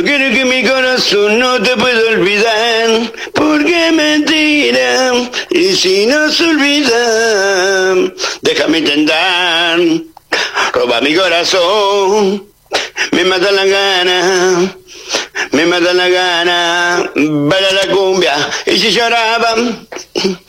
Quiero que mi corazón no te pueda olvidar, porque mentira, y si no se olvida, déjame intentar, roba mi corazón, me mata la gana, me mata la gana, baila la cumbia, y si lloraban,